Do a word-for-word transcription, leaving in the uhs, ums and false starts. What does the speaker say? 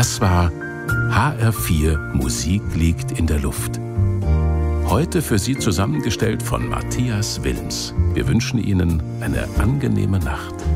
Das war H R vier Musik liegt in der Luft. Heute für Sie zusammengestellt von Matthias Wilms. Wir wünschen Ihnen eine angenehme Nacht.